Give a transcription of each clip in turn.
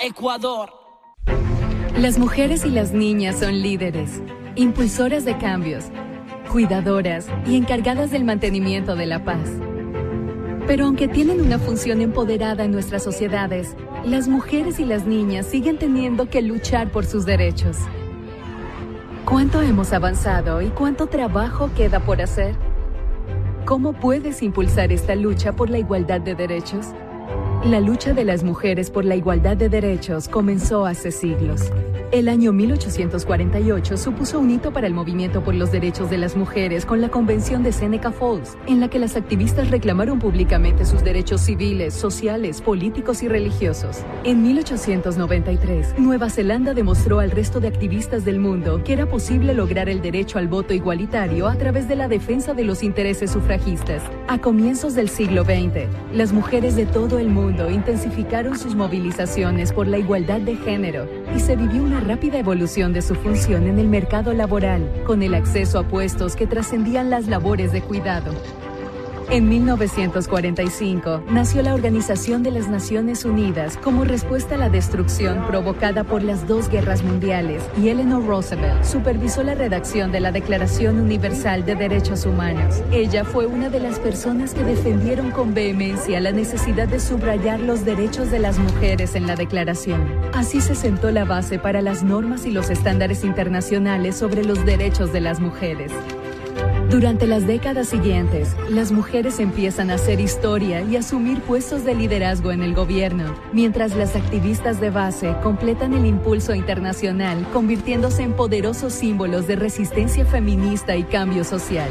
Ecuador. Las mujeres y las niñas son líderes, impulsoras de cambios, cuidadoras y encargadas del mantenimiento de la paz. Pero aunque tienen una función empoderada en nuestras sociedades, las mujeres y las niñas siguen teniendo que luchar por sus derechos. ¿Cuánto hemos avanzado y cuánto trabajo queda por hacer? ¿Cómo puedes impulsar esta lucha por la igualdad de derechos? La lucha de las mujeres por la igualdad de derechos comenzó hace siglos. El año 1848 supuso un hito para el movimiento por los derechos de las mujeres con la Convención de Seneca Falls, en la que las activistas reclamaron públicamente sus derechos civiles, sociales, políticos y religiosos. En 1893, Nueva Zelanda demostró al resto de activistas del mundo que era posible lograr el derecho al voto igualitario a través de la defensa de los intereses sufragistas. A comienzos del siglo XX, las mujeres de todo el mundo intensificaron sus movilizaciones por la igualdad de género y se vivió una rápida evolución de su función en el mercado laboral, con el acceso a puestos que trascendían las labores de cuidado. En 1945 nació la Organización de las Naciones Unidas como respuesta a la destrucción provocada por las dos guerras mundiales, y Eleanor Roosevelt supervisó la redacción de la Declaración Universal de Derechos Humanos. Ella fue una de las personas que defendieron con vehemencia la necesidad de subrayar los derechos de las mujeres en la declaración. Así se sentó la base para las normas y los estándares internacionales sobre los derechos de las mujeres. Durante las décadas siguientes, las mujeres empiezan a hacer historia y asumir puestos de liderazgo en el gobierno, mientras las activistas de base completan el impulso internacional, convirtiéndose en poderosos símbolos de resistencia feminista y cambio social.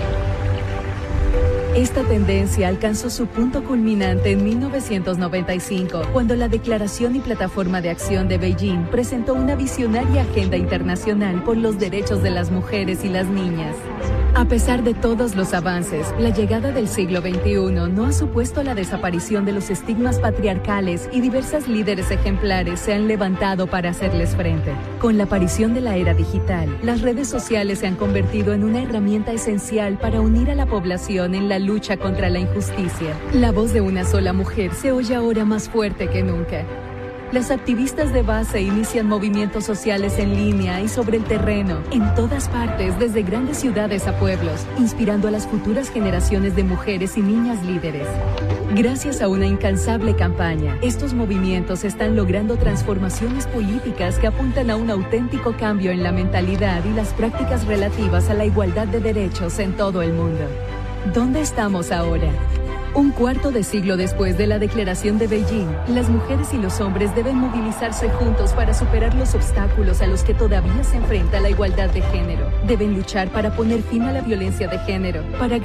Esta tendencia alcanzó su punto culminante en 1995, cuando la Declaración y Plataforma de Acción de Beijing presentó una visionaria agenda internacional por los derechos de las mujeres y las niñas. A pesar de todos los avances, la llegada del siglo XXI no ha supuesto la desaparición de los estigmas patriarcales, y diversas líderes ejemplares se han levantado para hacerles frente. Con la aparición de la era digital, las redes sociales se han convertido en una herramienta esencial para unir a la población en la lucha contra la injusticia. La voz de una sola mujer se oye ahora más fuerte que nunca. Las activistas de base inician movimientos sociales en línea y sobre el terreno, en todas partes, desde grandes ciudades a pueblos, inspirando a las futuras generaciones de mujeres y niñas líderes. Gracias a una incansable campaña, estos movimientos están logrando transformaciones políticas que apuntan a un auténtico cambio en la mentalidad y las prácticas relativas a la igualdad de derechos en todo el mundo. ¿Dónde estamos ahora? Un cuarto de siglo después de la Declaración de Beijing, las mujeres y los hombres deben movilizarse juntos para superar los obstáculos a los que todavía se enfrenta la igualdad de género. Deben luchar para poner fin a la violencia de género, para